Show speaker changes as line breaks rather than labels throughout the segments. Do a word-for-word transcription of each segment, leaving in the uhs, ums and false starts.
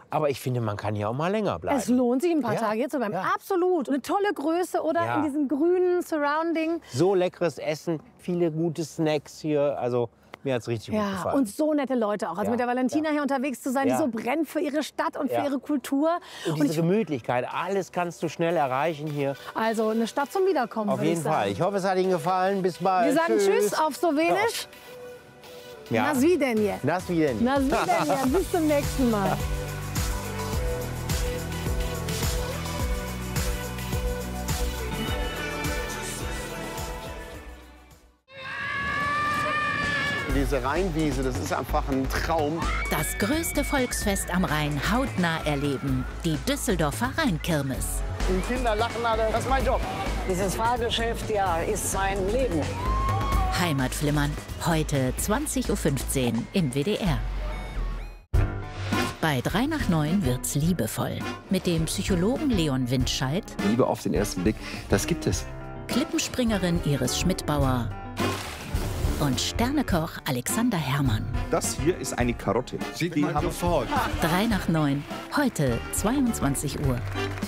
Aber ich finde, man kann hier auch mal länger bleiben.
Es lohnt sich, ein paar
Ja,
Tage hier zu bleiben.
ja.
Absolut. Eine tolle Größe, oder?
Ja.
In diesem grünen Surrounding.
So leckeres Essen, viele gute Snacks hier. Also mir hat es richtig gut
Ja,
gefallen.
und so nette Leute auch. Also
Ja,
mit der Valentina
ja.
hier unterwegs zu sein,
Ja.
die so brennt für ihre Stadt und
Ja.
für ihre Kultur.
Und
Und
diese
ich,
Gemütlichkeit, alles kannst du schnell erreichen hier.
also eine Stadt zum Wiederkommen,
Auf
würde
jeden
ich sagen.
Fall. Ich hoffe, es hat Ihnen gefallen. Bis bald.
Wir sagen Tschüss, auf Slowenisch.
Ja.
Na svidenje.
Na svidenje.
Na svidenje. Bis zum nächsten Mal.
Diese Rheinwiese, das ist einfach ein Traum.
Das größte Volksfest am Rhein hautnah erleben. Die Düsseldorfer Rheinkirmes.
Die Kinder lachen alle, das ist mein Job.
Dieses Fahrgeschäft, ja, ist mein Leben.
Heimatflimmern. Heute zwanzig Uhr fünfzehn im W D R. Bei drei nach neun wird's liebevoll. Mit dem Psychologen Leon Windscheid,
Liebe auf den ersten Blick, das gibt es.
Klippenspringerin Iris Schmidbauer und Sternekoch Alexander Herrmann.
Das hier ist eine Karotte.
Sieht man sofort.
drei nach neun, heute zweiundzwanzig Uhr.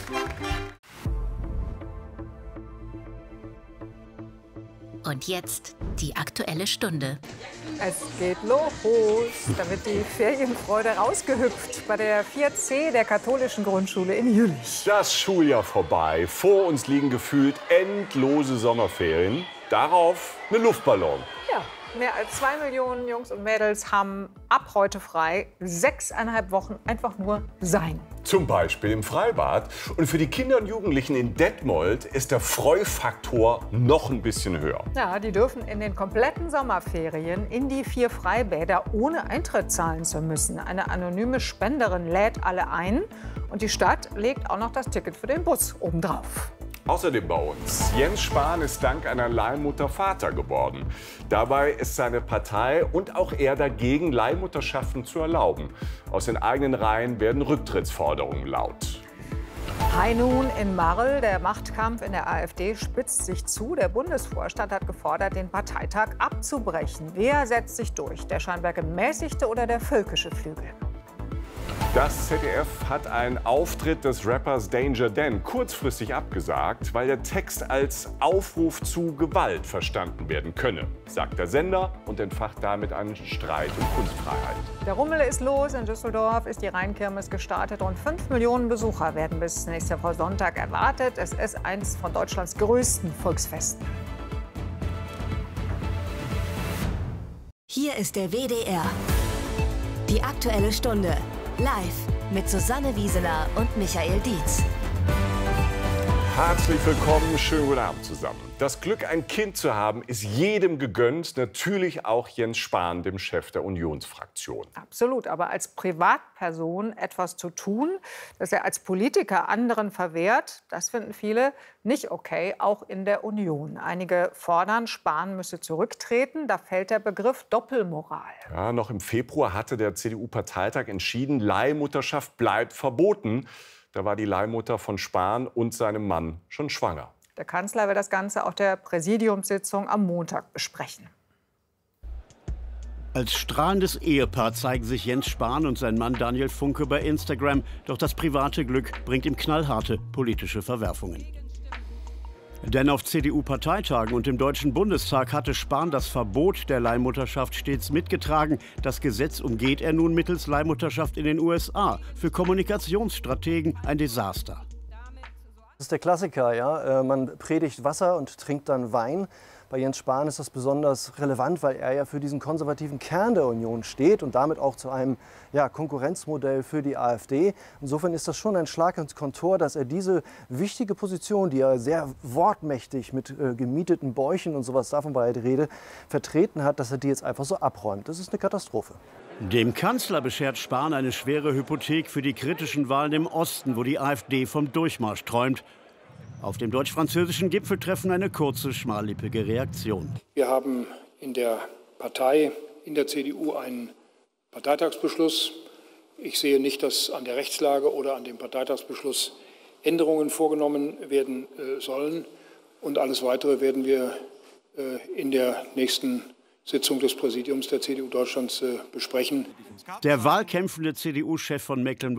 Und jetzt die Aktuelle Stunde.
Es geht los. Da wird die Ferienfreude rausgehüpft bei der vier C der katholischen Grundschule in Jülich.
Das Schuljahr vorbei. Vor uns liegen gefühlt endlose Sommerferien. Darauf eine Luftballon.
Ja, mehr als zwei Millionen Jungs und Mädels haben ab heute frei. Sechseinhalb Wochen einfach nur sein.
Zum Beispiel im Freibad. Und für die Kinder und Jugendlichen in Detmold ist der Freufaktor noch ein bisschen höher.
Ja, die dürfen in den kompletten Sommerferien in die vier Freibäder ohne Eintritt zahlen zu müssen. Eine anonyme Spenderin lädt alle ein. Und die Stadt legt auch noch das Ticket für den Bus obendrauf.
Außerdem bei uns. Jens Spahn ist dank einer Leihmutter Vater geworden. Dabei ist seine Partei und auch er dagegen, Leihmutterschaften zu erlauben. Aus den eigenen Reihen werden Rücktrittsforderungen laut.
Hi nun in Marl. Der Machtkampf in der AfD spitzt sich zu. Der Bundesvorstand hat gefordert, den Parteitag abzubrechen. Wer setzt sich durch? Der scheinbar gemäßigte oder der völkische Flügel?
Das Z D F hat einen Auftritt des Rappers Danger Dan kurzfristig abgesagt, weil der Text als Aufruf zu Gewalt verstanden werden könne, sagt der Sender und entfacht damit einen Streit um Kunstfreiheit.
Der Rummel ist los. In Düsseldorf ist die Rheinkirmes gestartet. Rund fünf Millionen Besucher werden bis nächste Woche Sonntag erwartet. Es ist eines von Deutschlands größten Volksfesten.
Hier ist der W D R. Die Aktuelle Stunde. Live mit Susanne Wieseler und Michael Dietz.
Herzlich willkommen, schönen guten Abend zusammen. Das Glück, ein Kind zu haben, ist jedem gegönnt, natürlich auch Jens Spahn, dem Chef der Unionsfraktion.
Absolut, aber als Privatperson etwas zu tun, das er als Politiker anderen verwehrt, das finden viele nicht okay, auch in der Union. Einige fordern, Spahn müsse zurücktreten, da fällt der Begriff Doppelmoral.
Ja, noch im Februar hatte der C D U-Parteitag entschieden, Leihmutterschaft bleibt verboten. Da war die Leihmutter von Spahn und seinem Mann schon schwanger.
Der Kanzler will das Ganze auf der Präsidiumssitzung am Montag besprechen.
Als strahlendes Ehepaar zeigen sich Jens Spahn und sein Mann Daniel Funke bei Instagram. Doch das private Glück bringt ihm knallharte politische Verwerfungen. Denn auf C D U-Parteitagen und im Deutschen Bundestag hatte Spahn das Verbot der Leihmutterschaft stets mitgetragen. Das Gesetz umgeht er nun mittels Leihmutterschaft in den U S A. Für Kommunikationsstrategen ein Desaster.
Das ist der Klassiker, ja. Man predigt Wasser und trinkt dann Wein. Bei Jens Spahn ist das besonders relevant, weil er ja für diesen konservativen Kern der Union steht und damit auch zu einem ja, Konkurrenzmodell für die AfD. Insofern ist das schon ein Schlag ins Kontor, dass er diese wichtige Position, die er sehr wortmächtig mit äh, gemieteten Bäuchen und sowas, davon bei der Rede, vertreten hat, dass er die jetzt einfach so abräumt. Das ist eine Katastrophe.
Dem Kanzler beschert Spahn eine schwere Hypothek für die kritischen Wahlen im Osten, wo die AfD vom Durchmarsch träumt. Auf dem deutsch-französischen Gipfeltreffen eine kurze, schmallippige Reaktion.
Wir haben in der Partei, in der C D U, einen Parteitagsbeschluss. Ich sehe nicht, dass an der Rechtslage oder an dem Parteitagsbeschluss Änderungen vorgenommen werden äh, sollen. Und alles Weitere werden wir äh, in der nächsten Sitzung des Präsidiums der C D U Deutschlands äh, besprechen.
Der wahlkämpfende C D U-Chef von Mecklenburg